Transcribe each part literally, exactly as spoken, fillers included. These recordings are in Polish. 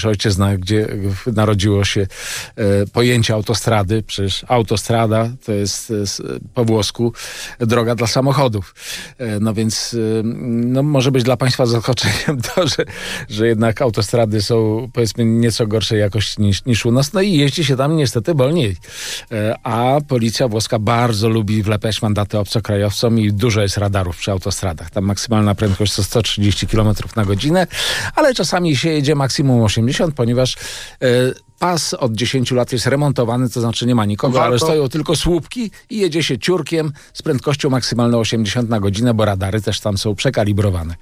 ojczyzna, gdzie narodziło się e, pojęcie autostrady. Przecież autostrada to jest e, po włosku droga dla samochodów. E, no więc e, no, może być dla państwa zaskoczeniem to, że, że jednak autostrady są, powiedzmy, nieco gorszej jakości niż, niż u nas. No i jeździ się tam niestety wolniej. E, a policja włoska bardzo lubi wlepiać mandaty obcokrajowcom i dużo jest radarów przy autostradach. Tam maksymalna prędkość to sto trzydzieści kilometrów na godzinę, ale czasami się jedzie maksimum osiemdziesiąt, ponieważ e, pas od dziesięciu lat jest remontowany, to znaczy nie ma nikogo, Warto. ale stoją tylko słupki i jedzie się ciurkiem z prędkością maksymalną osiemdziesiąt na godzinę, bo radary też tam są przekalibrowane.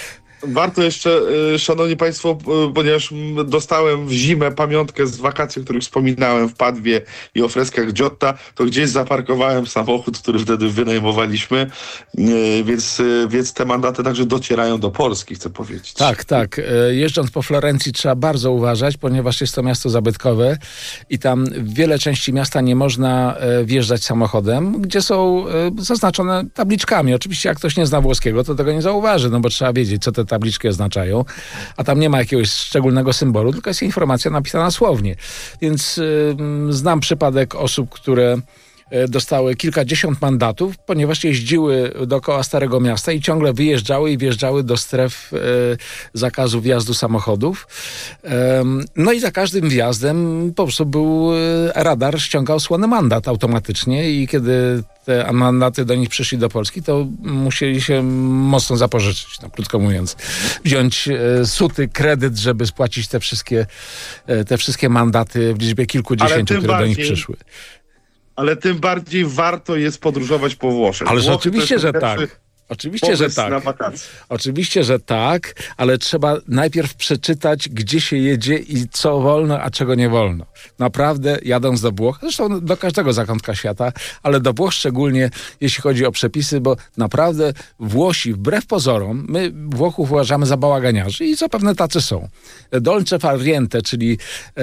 Warto jeszcze, szanowni państwo, ponieważ dostałem w zimę pamiątkę z wakacji, o których wspominałem w Padwie i o freskach Giotta, to gdzieś zaparkowałem samochód, który wtedy wynajmowaliśmy, więc, więc te mandaty także docierają do Polski, chcę powiedzieć. Tak, tak. Jeżdżąc po Florencji trzeba bardzo uważać, ponieważ jest to miasto zabytkowe i tam w wiele części miasta nie można wjeżdżać samochodem, gdzie są zaznaczone tabliczkami. Oczywiście jak ktoś nie zna włoskiego, to tego nie zauważy, no bo trzeba wiedzieć, co te tabliczki oznaczają, a tam nie ma jakiegoś szczególnego symbolu, tylko jest informacja napisana słownie. Więc y, znam przypadek osób, które y, dostały kilkadziesiąt mandatów, ponieważ jeździły dookoła Starego Miasta i ciągle wyjeżdżały i wjeżdżały do stref y, zakazu wjazdu samochodów. Y, no i za każdym wjazdem po prostu był y, radar, ściągał słony mandat automatycznie i kiedy te mandaty do nich przyszli do Polski, to musieli się mocno zapożyczyć, no, krótko mówiąc. Wziąć e, suty kredyt, żeby spłacić te wszystkie, e, te wszystkie mandaty w liczbie kilkudziesięciu, które bardziej, do nich przyszły. Ale tym bardziej warto jest podróżować po Włoszech. Ale oczywiście, że tak. Oczywiście, że tak. Oczywiście, że tak, ale trzeba najpierw przeczytać, gdzie się jedzie i co wolno, a czego nie wolno. Naprawdę, jadąc do Włoch, zresztą do każdego zakątka świata, ale do Włoch szczególnie, jeśli chodzi o przepisy, bo naprawdę Włosi, wbrew pozorom, my Włochów uważamy za bałaganiarzy i zapewne tacy są. Dolce far niente, czyli e,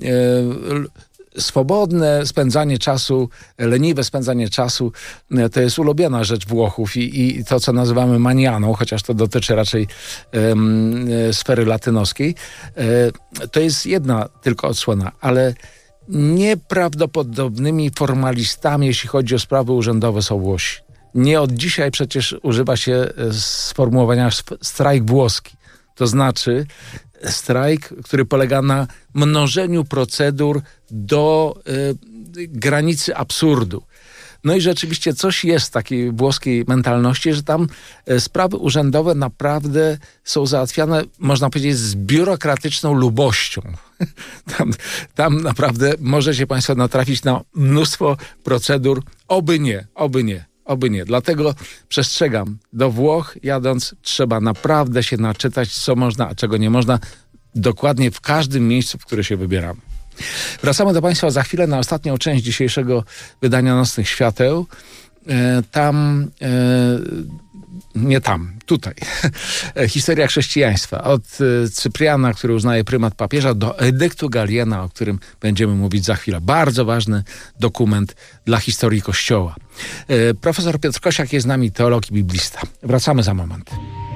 e, swobodne spędzanie czasu, leniwe spędzanie czasu, to jest ulubiona rzecz Włochów i, i to, co nazywamy manianą, chociaż to dotyczy raczej um, sfery latynoskiej, e, to jest jedna tylko odsłona, ale nieprawdopodobnymi formalistami, jeśli chodzi o sprawy urzędowe, są Włosi. Nie od dzisiaj przecież używa się sformułowania strajk włoski. To znaczy strajk, który polega na mnożeniu procedur do y, granicy absurdu. No i rzeczywiście coś jest w takiej włoskiej mentalności, że tam y, sprawy urzędowe naprawdę są załatwiane, można powiedzieć, z biurokratyczną lubością. Tam, tam naprawdę możecie państwo natrafić na mnóstwo procedur, oby nie, oby nie. Oby nie. Dlatego przestrzegam, do Włoch jadąc trzeba naprawdę się naczytać, co można, a czego nie można, dokładnie w każdym miejscu, w które się wybieramy. Wracamy do państwa za chwilę na ostatnią część dzisiejszego wydania Nocnych Świateł. E, tam... E, nie tam, tutaj. Historia chrześcijaństwa. Od Cypriana, który uznaje prymat papieża, do edyktu Galiena, o którym będziemy mówić za chwilę. Bardzo ważny dokument dla historii Kościoła. Profesor Piotr Kosiak jest z nami, teolog i biblista. Wracamy za moment.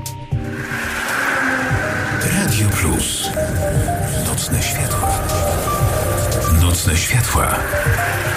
Radio Plus. Nocne światła. Nocne światła.